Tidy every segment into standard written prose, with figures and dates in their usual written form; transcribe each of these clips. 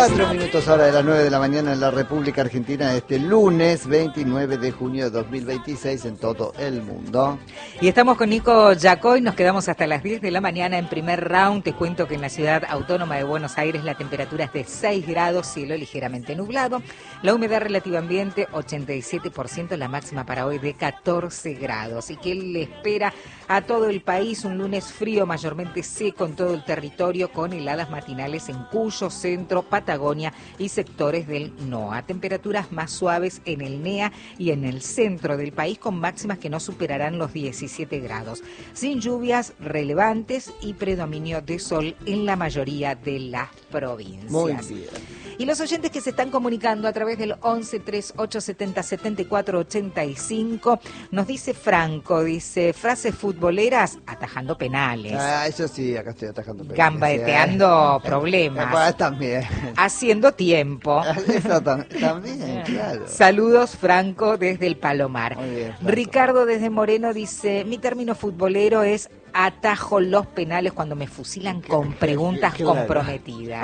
4 minutos ahora de las 9 de la mañana en la República Argentina, este lunes 29 de junio de 2026 en todo el mundo. Y estamos con Nico Yacoy, nos quedamos hasta las 10 de la mañana en primer round. Te cuento que en la ciudad autónoma de Buenos Aires la temperatura es de 6 grados, cielo ligeramente nublado. La humedad relativa ambiente 87%, la máxima para hoy de 14 grados. Y que le espera a todo el país un lunes frío, mayormente seco en todo el territorio, con heladas matinales en Cuyo, Centro, Patagonia y sectores del NOA. Temperaturas más suaves en el NEA y en el centro del país, con máximas que no superarán los 17 grados. Sin lluvias relevantes y predominio de sol en la mayoría de las provincias. Muy bien. Y los oyentes que se están comunicando a través del 11 3870 74 85, nos dice Franco, dice, frases futboleras, atajando penales. Ah, eso sí, acá estoy atajando penales. Gambateando problemas. También. Haciendo tiempo. Eso también, claro. Saludos, Franco, desde el Palomar. Muy bien, Franco. Ricardo desde Moreno dice, mi término futbolero es atajo los penales cuando me fusilan con preguntas claro. comprometidas.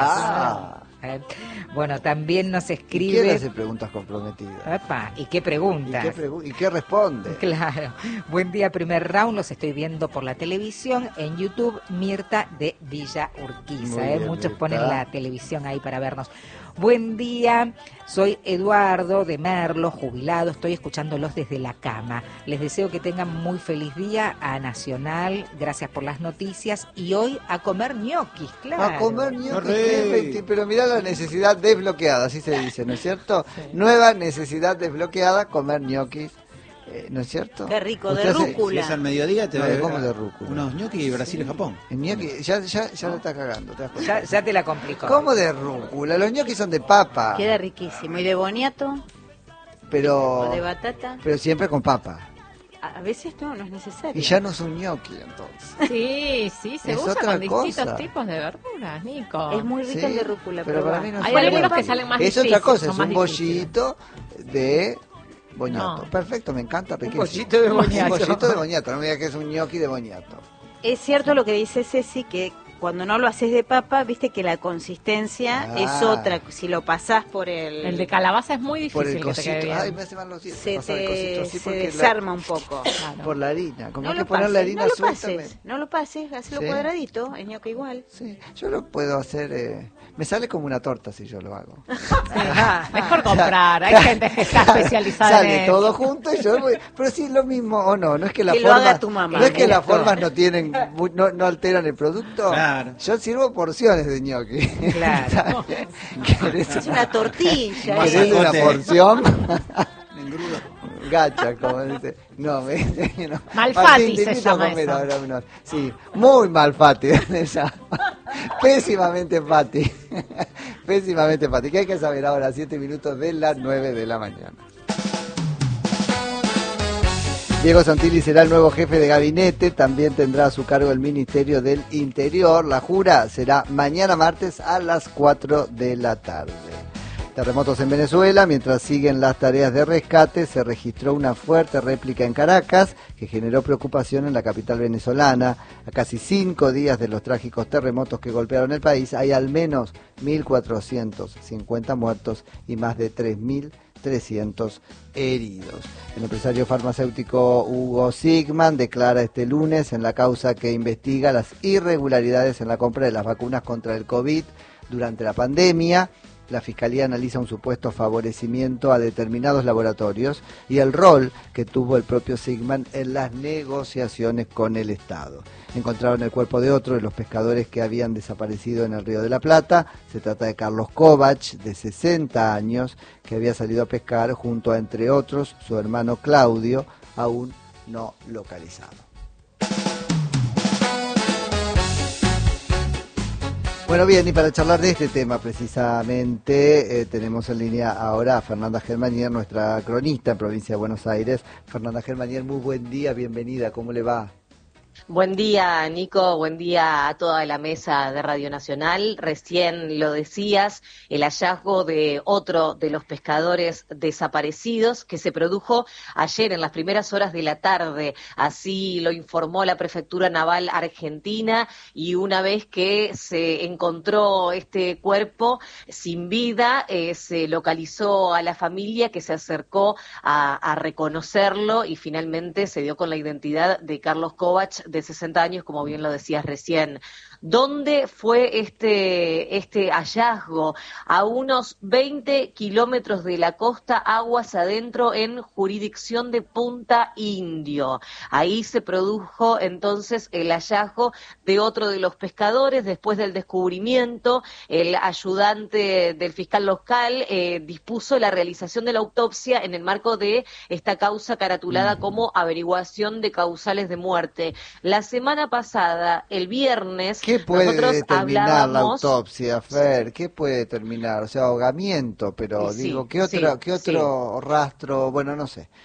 Bueno, también nos ¿Y escribe... quién hace preguntas comprometidas? Epa, ¿y qué preguntas? ¿Y qué responde? Claro. Buen día, primer round. Los estoy viendo por la televisión, en YouTube, Mirta de Villa Urquiza. Muy bien, Muchos Mirta. ponen la televisión ahí para vernos. Buen día, soy Eduardo de Merlo, jubilado. Estoy escuchándolos desde la cama. Les deseo que tengan muy feliz día a Nacional. Gracias por las noticias. Y hoy a comer ñoquis, claro. A comer ñoquis, pero mirá la necesidad desbloqueada, así se dice, ¿no es cierto? Sí. Nueva necesidad desbloqueada, comer ñoquis, ¿no es cierto? Qué rico, de rúcula. Si es al mediodía te va a como de rúcula. Unos ñoquis Brasil y Japón. El ñoqui, ya lo está cagando. Ya te la complicó. ¿Cómo de rúcula? Los ñoquis son de papa. Queda riquísimo. ¿Y de boniato? Pero... ¿O de batata? Pero siempre con papa. A veces no es necesario. Y ya no es un ñoqui, entonces. Sí, se usa con distintos tipos de verduras, Nico. Es muy rico el de rúcula, pero para mí no hay algunos que salen más difíciles. Es otra cosa, es un bollito de boñato. No. Perfecto, me encanta. Un bollito de boñato. Un bollito de boñato, no me digas que es un ñoqui de boñato. Es cierto lo que dice Ceci, que cuando no lo haces de papa, viste que la consistencia es otra. Si lo pasás por el... El de calabaza es muy difícil por el que cosito. te quede bien. Ay, me hace mal los dientes. Se desarma un poco. Claro. Por la harina. Como no hay lo que poner la harina suelta. No lo pases, hazlo cuadradito, el ñoqui igual. Sí, yo lo puedo hacer... me sale como una torta si yo lo hago. Mejor comprar, hay gente que está especializada en sale eso. todo junto y yo voy... Pero sí, lo mismo, o no, no es que la que forma... lo haga tu mamá. No es que las formas no tienen, no alteran el producto. Claro. Yo sirvo porciones de ñoqui. Claro. Es una tortilla. ¿Querés una porción? Engrudo. Gacha, como dice. No, no. Malfatti se Martín, llama comer eso. ahora unos. Sí, muy malfatti. Pésimamente fati. Pésimamente fati. ¿Qué hay que saber ahora? 7 minutos de las 9 de la mañana. Diego Santilli será el nuevo jefe de gabinete, también tendrá a su cargo el Ministerio del Interior. La jura será mañana martes a las 4 de la tarde. Terremotos en Venezuela, mientras siguen las tareas de rescate, se registró una fuerte réplica en Caracas que generó preocupación en la capital venezolana. A casi 5 días de los trágicos terremotos que golpearon el país, hay al menos 1.450 muertos y más de 3.300 heridos. El empresario farmacéutico Hugo Sigman declara este lunes en la causa que investiga las irregularidades en la compra de las vacunas contra el COVID durante la pandemia. La Fiscalía analiza un supuesto favorecimiento a determinados laboratorios y el rol que tuvo el propio Sigman en las negociaciones con el Estado. Encontraron el cuerpo de otro de los pescadores que habían desaparecido en el Río de la Plata. Se trata de Carlos Kovács, de 60 años, que había salido a pescar junto a, entre otros, su hermano Claudio, aún no localizado. Bueno, bien, y para charlar de este tema precisamente tenemos en línea ahora a Fernanda Germanier, nuestra cronista en Provincia de Buenos Aires. Fernanda Germanier, muy buen día, bienvenida, ¿cómo le va? Buen día, Nico. Buen día a toda la mesa de Radio Nacional. Recién lo decías, el hallazgo de otro de los pescadores desaparecidos que se produjo ayer en las primeras horas de la tarde. Así lo informó la Prefectura Naval Argentina, y una vez que se encontró este cuerpo sin vida, se localizó a la familia, que se acercó a reconocerlo, y finalmente se dio con la identidad de Carlos Kovács, de 60 años, como bien lo decías recién. ¿Dónde fue este hallazgo? A unos 20 kilómetros de la costa, aguas adentro, en jurisdicción de Punta Indio. Ahí se produjo entonces el hallazgo de otro de los pescadores. Después del descubrimiento, el ayudante del fiscal local dispuso la realización de la autopsia en el marco de esta causa caratulada como averiguación de causales de muerte. La semana pasada, el viernes, ¿Qué puede nosotros determinar la hablábamos... autopsia, Fer? ¿Qué puede determinar? O sea, ahogamiento, pero Sí, digo, ¿qué sí, otro rastro? Bueno, no sé.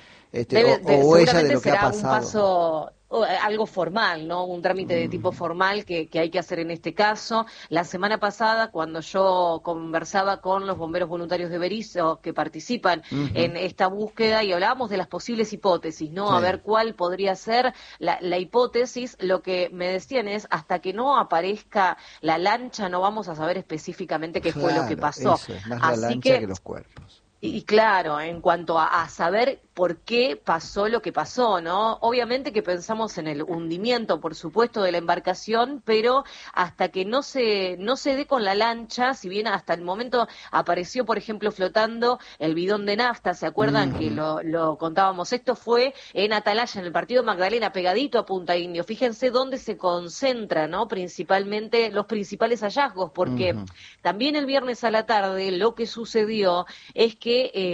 O huella de seguramente lo que ha será un pasado. paso, algo formal, ¿no? Un trámite de tipo formal que hay que hacer en este caso. La semana pasada, cuando yo conversaba con los bomberos voluntarios de Berisso que participan en esta búsqueda, y hablábamos de las posibles hipótesis, ¿no? Sí. A ver cuál podría ser la hipótesis. Lo que me decían es, hasta que no aparezca la lancha, no vamos a saber específicamente qué fue lo que pasó. Eso es más la Así lancha que los cuerpos. y claro, en cuanto a saber por qué pasó lo que pasó, ¿no? Obviamente que pensamos en el hundimiento, por supuesto, de la embarcación, pero hasta que no se dé con la lancha, si bien hasta el momento apareció, por ejemplo, flotando el bidón de nafta, ¿se acuerdan que lo contábamos? Esto fue en Atalaya, en el partido Magdalena, pegadito a Punta Indio. Fíjense dónde se concentran, ¿no? Principalmente los principales hallazgos, porque también el viernes a la tarde lo que sucedió es que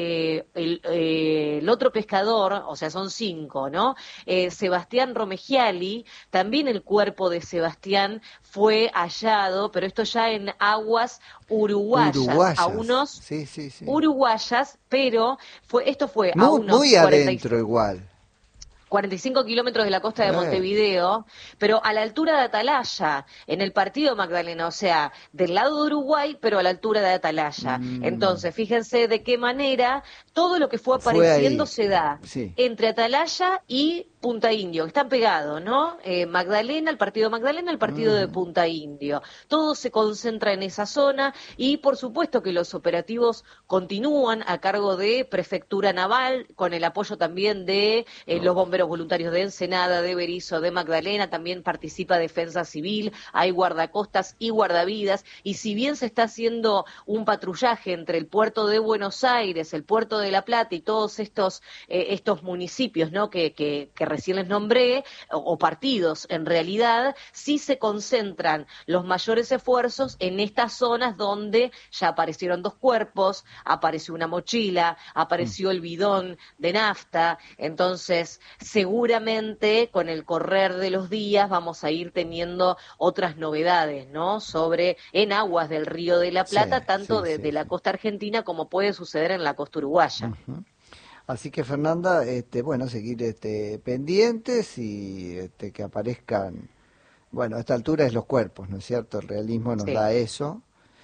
el otro pescador, o sea, son 5, ¿no? Sebastián Romegiali, también el cuerpo de Sebastián fue hallado, pero esto ya en aguas uruguayas. A unos sí. uruguayas, pero esto fue a unos Muy adentro igual. 45 kilómetros de la costa de Montevideo, pero a la altura de Atalaya, en el partido Magdalena, o sea, del lado de Uruguay, pero a la altura de Atalaya. Entonces, fíjense de qué manera todo lo que fue apareciendo se da entre Atalaya y Punta Indio, están pegados, ¿no? Magdalena, el partido de Punta Indio. Todo se concentra en esa zona, y por supuesto que los operativos continúan a cargo de Prefectura Naval, con el apoyo también de los bomberos voluntarios de Ensenada, de Berisso, de Magdalena. También participa Defensa Civil, hay guardacostas y guardavidas, y si bien se está haciendo un patrullaje entre el puerto de Buenos Aires, el puerto de La Plata y todos estos municipios, ¿no? que recién les nombré, o partidos en realidad, sí se concentran los mayores esfuerzos en estas zonas donde ya aparecieron 2 cuerpos, apareció una mochila, apareció el bidón de nafta. Entonces, seguramente con el correr de los días vamos a ir teniendo otras novedades, ¿no? En aguas del Río de la Plata, tanto de la costa argentina como puede suceder en la costa uruguaya. Así que, Fernanda, bueno, seguir pendientes y que aparezcan, bueno, a esta altura es los cuerpos, ¿no es cierto? El realismo nos da eso,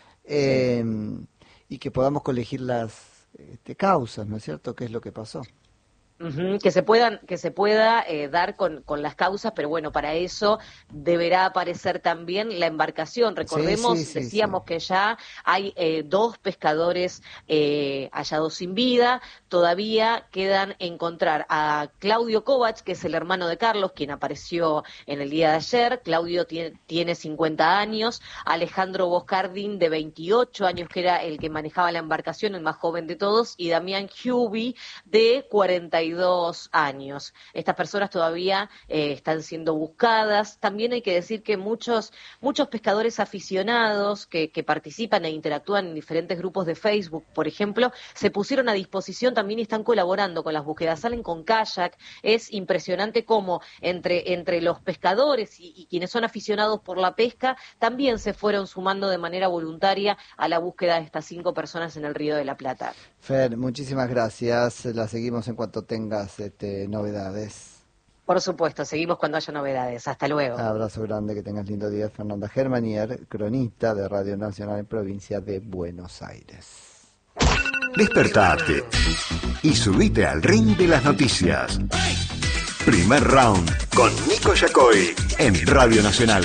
y que podamos colegir las causas, ¿no es cierto? ¿Qué es lo que pasó? Que se pueda dar con las causas, pero bueno, para eso deberá aparecer también la embarcación. Recordemos, decíamos que ya hay 2 pescadores hallados sin vida. Todavía quedan encontrar a Claudio Kovács, que es el hermano de Carlos, quien apareció en el día de ayer. Claudio tiene 50 años, Alejandro Boscardín, de 28 años, que era el que manejaba la embarcación, el más joven de todos, y Damián Hubi, de 42 años. Estas personas todavía están siendo buscadas. También hay que decir que muchos pescadores aficionados que participan e interactúan en diferentes grupos de Facebook, por ejemplo, se pusieron a disposición también y están colaborando con las búsquedas. Salen con kayak. Es impresionante cómo entre los pescadores y quienes son aficionados por la pesca también se fueron sumando de manera voluntaria a la búsqueda de estas 5 personas en el Río de la Plata. Fer, muchísimas gracias. La seguimos en cuanto tengas novedades. Por supuesto, seguimos cuando haya novedades. Hasta luego. Abrazo grande, que tengas lindo día. Fernanda Germanier, cronista de Radio Nacional en provincia de Buenos Aires. Despertate y subite al ring de las noticias. Primer round con Nico Yacoy en Radio Nacional.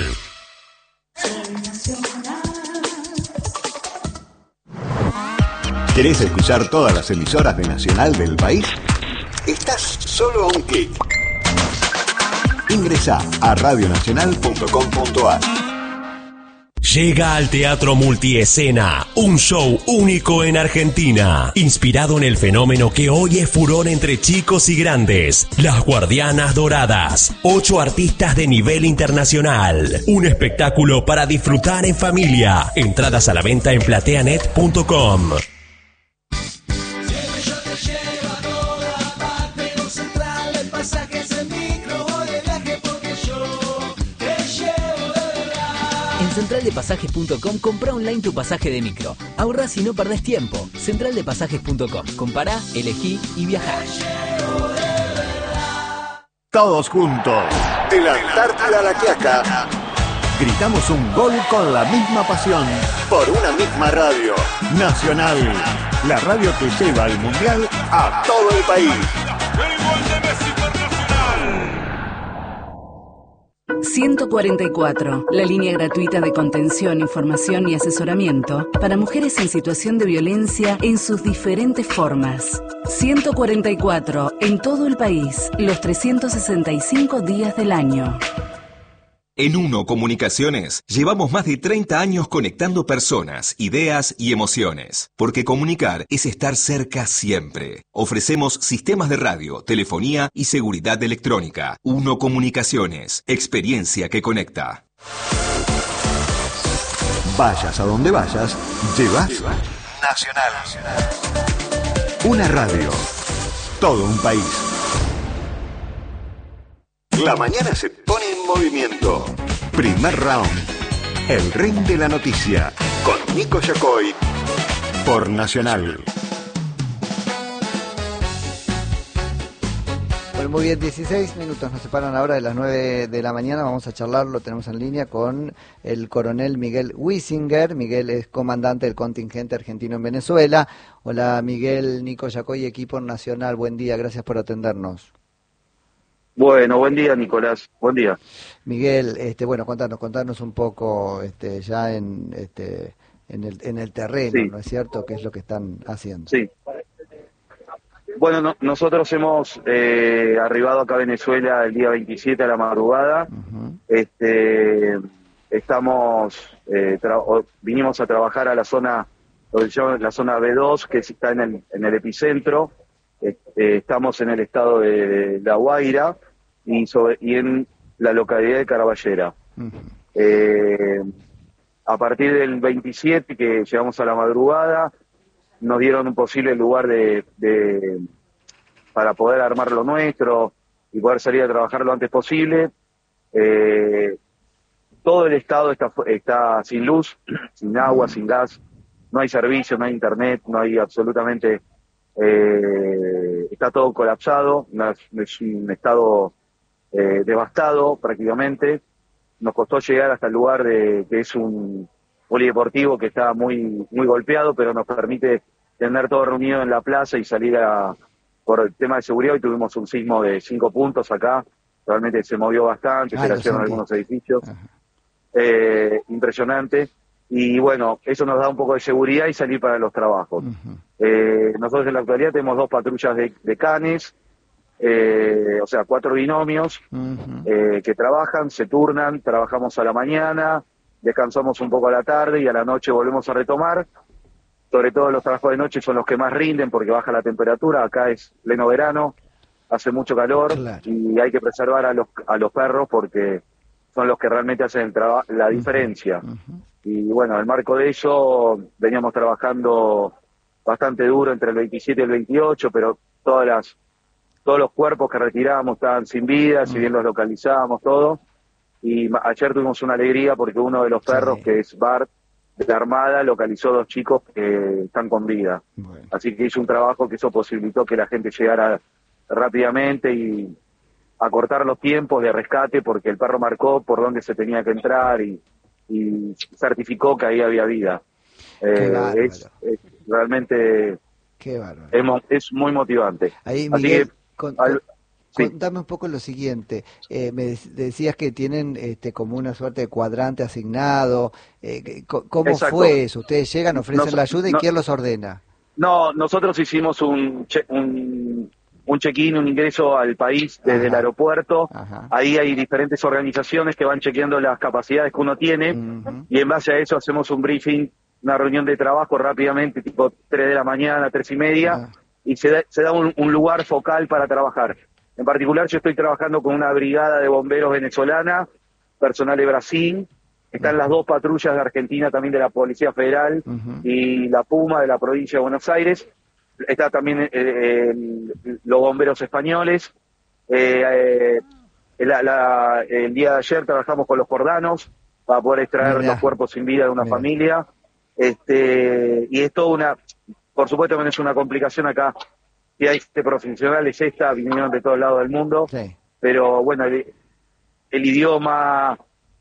¿Querés escuchar todas las emisoras de Nacional del país? Estás solo a un clic. Ingresá a radionacional.com.ar. Llega al Teatro Multiescena, un show único en Argentina, inspirado en el fenómeno que hoy es furor entre chicos y grandes, Las Guardianas Doradas, 8 artistas de nivel internacional, un espectáculo para disfrutar en familia, entradas a la venta en plateanet.com. Centraldepasajes.com, compra online tu pasaje de micro. Ahorrás y no perdés tiempo. Centraldepasajes.com. Compará, elegí y viajá. Todos juntos, de la Antártida a la Quiaca, gritamos un gol con la misma pasión, por una misma radio. Nacional, la radio que lleva el Mundial a todo el país. 144, la línea gratuita de contención, información y asesoramiento para mujeres en situación de violencia en sus diferentes formas. 144, en todo el país, los 365 días del año. En Uno Comunicaciones llevamos más de 30 años conectando personas, ideas y emociones, porque comunicar es estar cerca siempre. Ofrecemos sistemas de radio, telefonía y seguridad electrónica. Uno Comunicaciones, experiencia que conecta. Vayas a donde vayas, llevas Nacional. Una radio, todo un país. La mañana se pone en movimiento. Primer round. El ring de la noticia. Con Nico Yacoy. Por Nacional. Bueno, muy bien, 16 minutos nos separan ahora de las 9 de la mañana. Vamos a charlar, lo tenemos en línea con el coronel Miguel Wiesinger. Miguel es comandante del contingente argentino en Venezuela. Hola Miguel, Nico Yacoy, equipo Nacional. Buen día, gracias por atendernos. Bueno, buen día, Nicolás. Buen día. Miguel, bueno, contanos un poco, ya en el terreno, sí. ¿No es cierto? ¿Qué es lo que están haciendo? Sí. Bueno, nosotros hemos arribado acá a Venezuela el día 27 a la madrugada. Uh-huh. Vinimos a trabajar a la zona, la zona B2, que está en el epicentro. Estamos en el estado de La Guaira y en la localidad de Caraballera. Uh-huh. A partir del 27, que llegamos a la madrugada, nos dieron un posible lugar para poder armar lo nuestro y poder salir a trabajar lo antes posible. Todo el estado está sin luz, sin agua, sin gas, no hay servicio, no hay internet, no hay absolutamente... está todo colapsado, es un estado devastado prácticamente. Nos costó llegar hasta el lugar que es un polideportivo que está muy golpeado, pero nos permite tener todo reunido en la plaza y salir por el tema de seguridad. Hoy tuvimos un sismo de 5 puntos acá, realmente se movió bastante, se cayeron algunos edificios, impresionante. Y bueno, eso nos da un poco de seguridad y salir para los trabajos. Uh-huh. Nosotros en la actualidad tenemos 2 patrullas de canes, o sea, 4 binomios, uh-huh, que trabajan, se turnan, trabajamos a la mañana, descansamos un poco a la tarde y a la noche volvemos a retomar. Sobre todo los trabajos de noche son los que más rinden porque baja la temperatura. Acá es pleno verano, hace mucho calor, claro, y hay que preservar a los perros porque son los que realmente hacen la diferencia. Uh-huh. Y bueno, en el marco de eso veníamos trabajando bastante duro entre el 27 y el 28, pero todos los cuerpos que retiramos estaban sin vida, si bien los localizábamos todo. Y ayer tuvimos una alegría porque uno de los perros, que es Bart, de la Armada, localizó 2 chicos que están con vida. Bueno. Así que hizo un trabajo que eso posibilitó que la gente llegara rápidamente y acortar los tiempos de rescate porque el perro marcó por dónde se tenía que entrar y certificó que ahí había vida. Es realmente es muy motivante. Ahí, Así Miguel, sí. contame un poco lo siguiente. Me decías que tienen como una suerte de cuadrante asignado. ¿Cómo Exacto. fue eso? Ustedes llegan, ofrecen la ayuda y ¿quién los ordena? No, nosotros hicimos un check-in, un ingreso al país desde el aeropuerto. Ahí hay diferentes organizaciones que van chequeando las capacidades que uno tiene y en base a eso hacemos un briefing, una reunión de trabajo rápidamente, tipo 3 de la mañana, 3:30, y se da un lugar focal para trabajar. En particular yo estoy trabajando con una brigada de bomberos venezolana, personal de Brasil, están las 2 patrullas de Argentina también de la Policía Federal y la Puma de la provincia de Buenos Aires. Está también los bomberos españoles. El día de ayer trabajamos con los jordanos para poder extraer los cuerpos sin vida de una familia. Y es toda por supuesto que no es una complicación acá, que hay profesionales vinieron de todos lados del mundo, pero bueno, el idioma,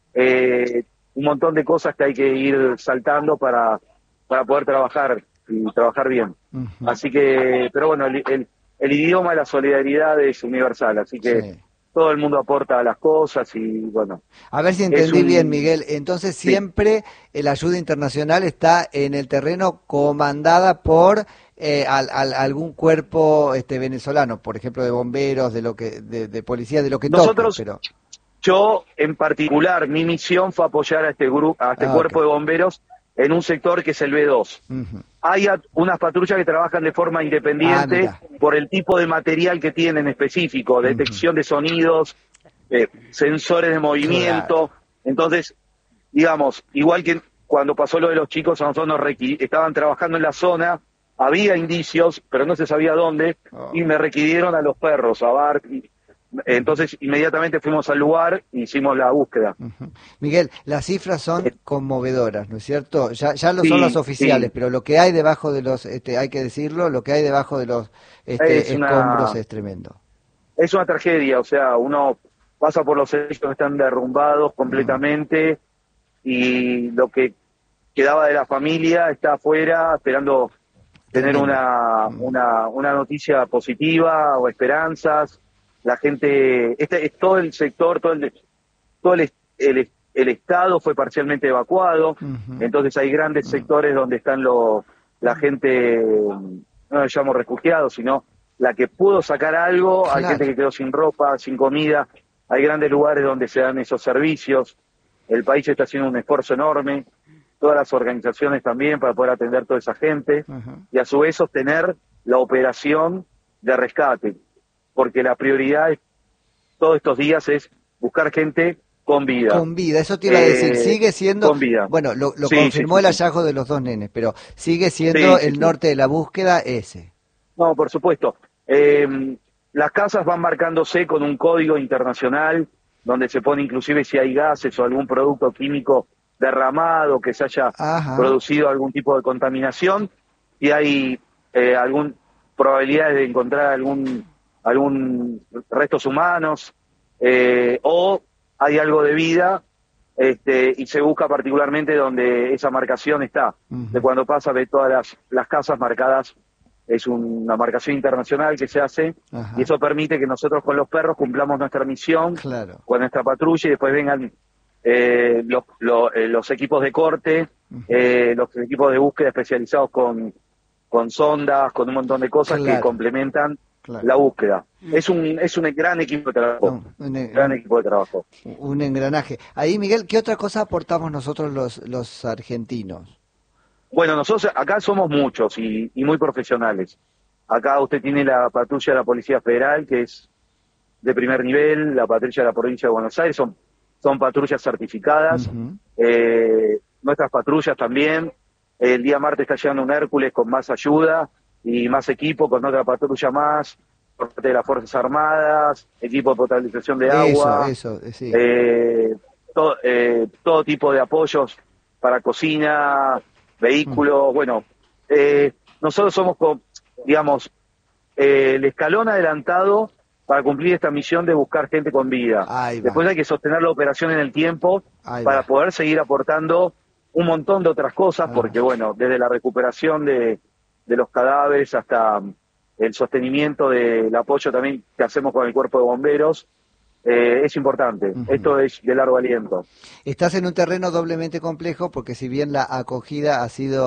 un montón de cosas que hay que ir saltando para poder trabajar y trabajar bien. Así que, pero bueno, el idioma, la solidaridad es universal, así que todo el mundo aporta las cosas y bueno. A ver si entendí bien, Miguel. Entonces siempre la ayuda internacional está en el terreno comandada por algún cuerpo venezolano, por ejemplo de bomberos, de policía, de lo que nosotros, toque, pero... Yo en particular, mi misión fue apoyar a este grupo, a este cuerpo de bomberos en un sector que es el B2. Hay unas patrullas que trabajan de forma independiente por el tipo de material que tienen específico, detección de sonidos, sensores de movimiento. Entonces, digamos, igual que cuando pasó lo de los chicos, a nosotros estaban trabajando en la zona, había indicios, pero no se sabía dónde, y me requirieron a los perros, a Bart. Entonces, inmediatamente fuimos al lugar e hicimos la búsqueda. Miguel, las cifras son conmovedoras, ¿no es cierto? Ya lo son las oficiales, pero lo que hay debajo de los, hay que decirlo, lo que hay debajo de los escombros es tremendo. Es una tragedia, o sea, uno pasa por los edificios que están derrumbados completamente y lo que quedaba de la familia está afuera esperando tener una noticia positiva o esperanzas. La gente, todo el sector, todo el estado fue parcialmente evacuado, entonces hay grandes sectores donde están la gente, no le llamo refugiados, sino la que pudo sacar algo, hay gente que quedó sin ropa, sin comida, hay grandes lugares donde se dan esos servicios, el país está haciendo un esfuerzo enorme, todas las organizaciones también para poder atender a toda esa gente, y a su vez sostener la operación de rescate, porque la prioridad todos estos días es buscar gente con vida. Con vida, eso te iba a decir, sigue siendo, con vida. Bueno, lo confirmó el hallazgo de los 2 nenes, pero sigue siendo el norte de la búsqueda ese. No, por supuesto. Las casas van marcándose con un código internacional, donde se pone inclusive si hay gases o algún producto químico derramado, que se haya producido algún tipo de contaminación, y hay probabilidades de encontrar algún restos humanos, o hay algo de vida, y se busca particularmente donde esa marcación está. De cuando pasa de todas las casas marcadas, es una marcación internacional que se hace, y eso permite que nosotros con los perros cumplamos nuestra misión con nuestra patrulla, y después vengan los equipos de corte, los equipos de búsqueda especializados con sondas, con un montón de cosas que complementan la búsqueda. Es un gran equipo de trabajo. Equipo de trabajo. Un engranaje. Ahí, Miguel, ¿qué otra cosa aportamos nosotros los argentinos? Bueno, nosotros acá somos muchos y muy profesionales. Acá usted tiene la patrulla de la Policía Federal, que es de primer nivel, la patrulla de la provincia de Buenos Aires, son patrullas certificadas. Nuestras patrullas también. El día martes está llegando un Hércules con más ayuda y más equipo, con otra patrulla más, por parte de las Fuerzas Armadas, equipo de potabilización de agua, sí. Todo tipo de apoyos para cocina, vehículos. Bueno, nosotros somos, digamos, el escalón adelantado para cumplir esta misión de buscar gente con vida. Después hay que sostener la operación en el tiempo para poder seguir aportando un montón de otras cosas, porque bueno, desde la recuperación de los cadáveres hasta el sostenimiento del apoyo también que hacemos con el cuerpo de bomberos, es importante. Esto es de largo aliento. Estás en un terreno doblemente complejo porque si bien la acogida ha sido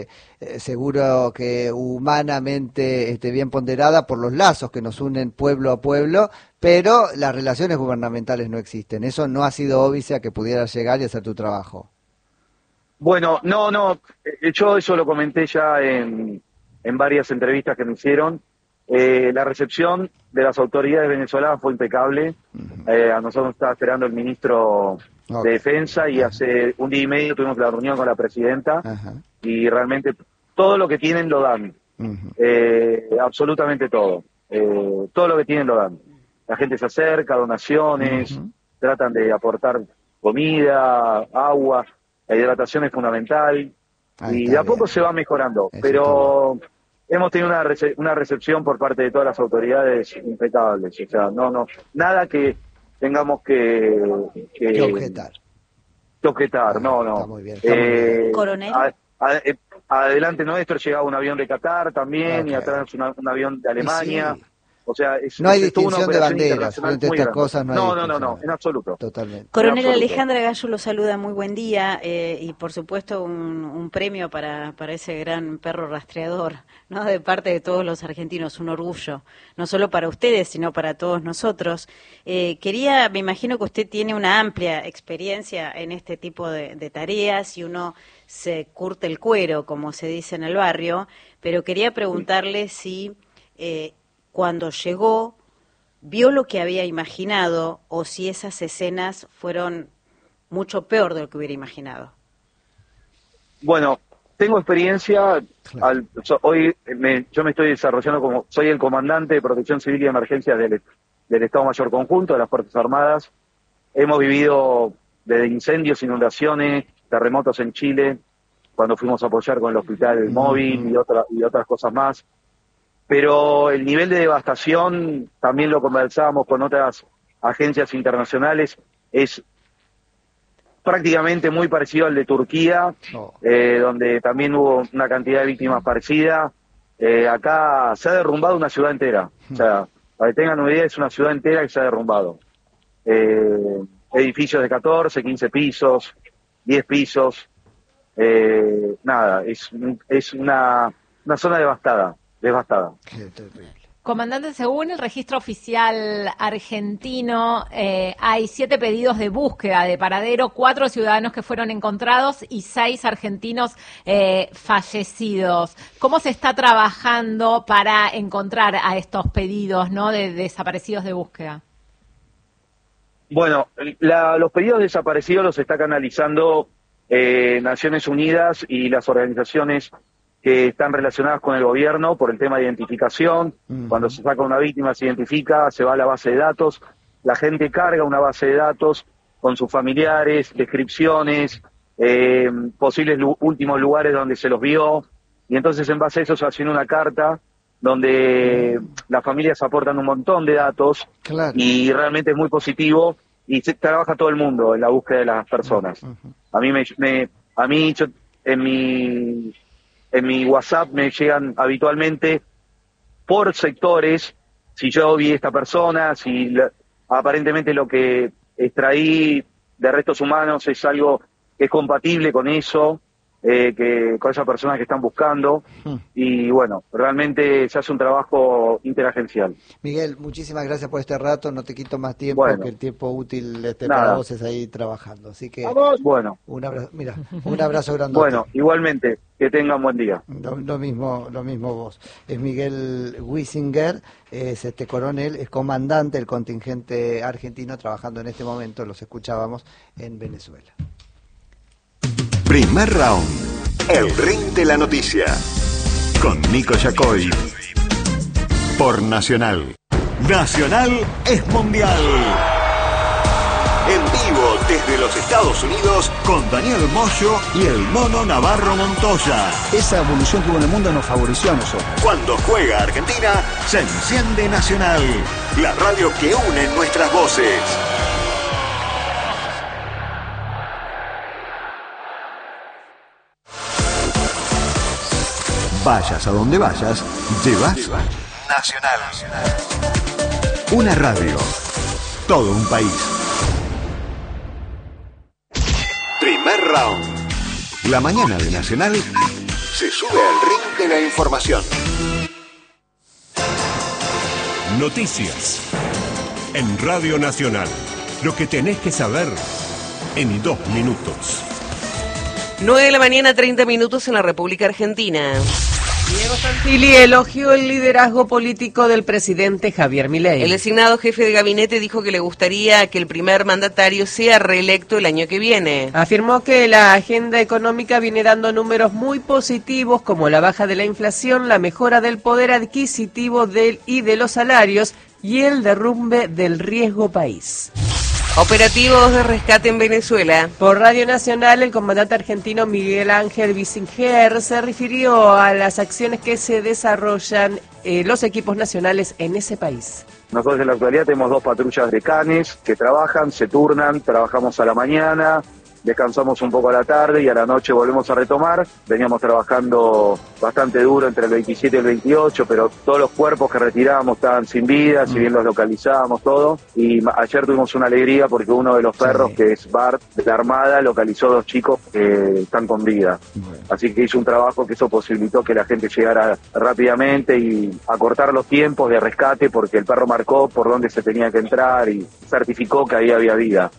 seguro que humanamente bien ponderada por los lazos que nos unen pueblo a pueblo, pero las relaciones gubernamentales no existen. Eso no ha sido óbice a que pudieras llegar y hacer tu trabajo. Bueno, no, yo eso lo comenté ya en varias entrevistas que me hicieron. La recepción de las autoridades venezolanas fue impecable. A nosotros nos estaba esperando el ministro de Defensa y hace un día y medio tuvimos la reunión con la presidenta y realmente todo lo que tienen lo dan. Absolutamente todo. Todo lo que tienen lo dan. La gente se acerca, donaciones, tratan de aportar comida, agua, la hidratación es fundamental y de a poco se va mejorando, pero hemos tenido una recepción por parte de todas las autoridades impecables, o sea, no, nada que tengamos que objetar. No. Está muy bien. Coronel. Adelante nuestro llegaba un avión de Qatar también y atrás un avión de Alemania. Sí. O sea, no hay distinción de banderas frente a estas cosas. No, en absoluto. Totalmente. Coronel Alejandra Gallo lo saluda, muy buen día y por supuesto un premio para ese gran perro rastreador, ¿no? De parte de todos los argentinos, un orgullo, no solo para ustedes, sino para todos nosotros. Me imagino que usted tiene una amplia experiencia en este tipo de tareas y uno se curte el cuero, como se dice en el barrio, pero quería preguntarle si cuando llegó vio lo que había imaginado o si esas escenas fueron mucho peor de lo que hubiera imaginado. Bueno, tengo experiencia. Hoy yo me estoy desarrollando soy el comandante de Protección Civil y Emergencias del Estado Mayor Conjunto de las Fuerzas Armadas. Hemos vivido desde incendios, inundaciones, terremotos en Chile, cuando fuimos a apoyar con el hospital móvil y otras cosas más. Pero el nivel de devastación, también lo conversábamos con otras agencias internacionales, es prácticamente muy parecido al de Turquía, donde también hubo una cantidad de víctimas parecida. Acá se ha derrumbado una ciudad entera. O sea, para que tengan una idea, es una ciudad entera que se ha derrumbado. Edificios de 14, 15 pisos, 10 pisos. Es una zona devastada. Qué terrible. Comandante, según el registro oficial argentino, hay 7 pedidos de búsqueda de paradero, 4 ciudadanos que fueron encontrados y 6 argentinos fallecidos. ¿Cómo se está trabajando para encontrar a estos pedidos, ¿no?, de desaparecidos de búsqueda? Bueno, los pedidos desaparecidos los está canalizando Naciones Unidas y las organizaciones que están relacionadas con el gobierno por el tema de identificación. Cuando se saca una víctima, se identifica, se va a la base de datos, la gente carga una base de datos con sus familiares, descripciones, posibles últimos lugares donde se los vio, y entonces en base a eso se hace una carta donde las familias aportan un montón de datos, y realmente es muy positivo, y se trabaja todo el mundo en la búsqueda de las personas. A mí yo, en mi WhatsApp me llegan habitualmente por sectores, si yo vi esta persona, si aparentemente lo que extraí de restos humanos es algo que es compatible con eso, con esas personas que están buscando, y bueno, realmente se hace un trabajo interagencial. Miguel, muchísimas gracias por este rato, no te quito más tiempo, que el tiempo útil para vos es ahí trabajando, así que bueno, un abrazo grande. Bueno, igualmente, que tengan buen día. Lo mismo vos. Es Miguel Wiesinger, es coronel, es comandante del contingente argentino trabajando en este momento, los escuchábamos, en Venezuela. Primer round, el ring de la noticia, con Nico Yacoy, por Nacional. Nacional es mundial. En vivo desde los Estados Unidos con Daniel Moyo y el Mono Navarro Montoya. Esa evolución que hubo en el mundo nos favoreció a nosotros. Cuando juega Argentina, se enciende Nacional. La radio que une nuestras voces. Vayas a donde vayas, llevas Nacional. Una radio. Todo un país. Primer round. La mañana de Nacional se sube al ring de la información. Noticias. En Radio Nacional. Lo que tenés que saber en 2 minutos. 9 de la mañana, 30 minutos en la República Argentina. Diego Santilli elogió el liderazgo político del presidente Javier Milei. El designado jefe de gabinete dijo que le gustaría que el primer mandatario sea reelecto el año que viene. Afirmó que la agenda económica viene dando números muy positivos como la baja de la inflación, la mejora del poder adquisitivo y de los salarios y el derrumbe del riesgo país. Operativos de rescate en Venezuela. Por Radio Nacional, el comandante argentino Miguel Ángel Bissinger se refirió a las acciones que se desarrollan los equipos nacionales en ese país. Nosotros en la actualidad tenemos 2 patrullas de canes que trabajan, se turnan, trabajamos a la mañana, descansamos un poco a la tarde y a la noche volvemos a retomar. Veníamos trabajando bastante duro entre el 27 y el 28, pero todos los cuerpos que retirábamos estaban sin vida, si bien los localizábamos todo. Y ayer tuvimos una alegría porque uno de los perros, que es Bart, de la Armada, localizó 2 chicos que están con vida. Así que hizo un trabajo que eso posibilitó que la gente llegara rápidamente y acortar los tiempos de rescate porque el perro marcó por dónde se tenía que entrar y certificó que ahí había vida.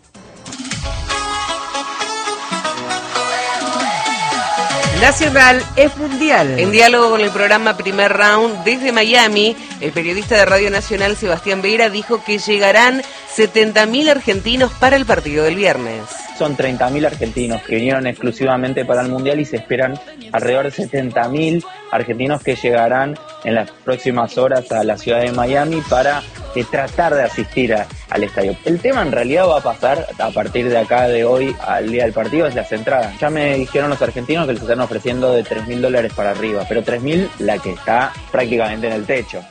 Nacional es mundial. En diálogo con el programa Primer Round desde Miami, el periodista de Radio Nacional Sebastián Vera dijo que llegarán 70.000 argentinos para el partido del viernes. Son 30.000 argentinos que vinieron exclusivamente para el Mundial y se esperan alrededor de 70.000 argentinos que llegarán en las próximas horas a la ciudad de Miami para tratar de asistir al estadio. El tema en realidad va a pasar a partir de acá de hoy al día del partido, es las entradas. Ya me dijeron los argentinos que les están ofreciendo de $3.000 para arriba, pero 3.000 la que está prácticamente en el techo.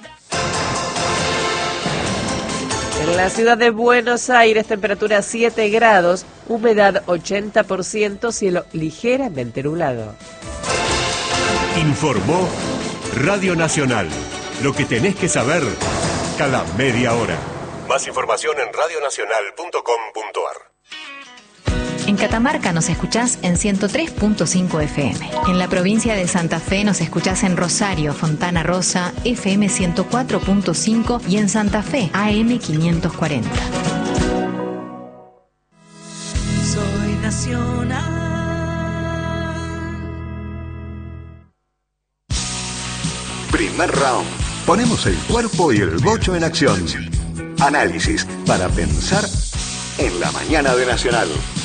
En la ciudad de Buenos Aires, temperatura 7 grados, humedad 80%, cielo ligeramente nublado. Informó Radio Nacional. Lo que tenés que saber cada media hora. Más información en radionacional.com.ar. En Catamarca nos escuchás en 103.5 FM. En la provincia de Santa Fe nos escuchás en Rosario, Fontana Rosa, FM 104.5 y en Santa Fe, AM 540. Soy nacional. Primer round. Ponemos el cuerpo y el bocho en acción. Análisis para pensar en la mañana de Nacional.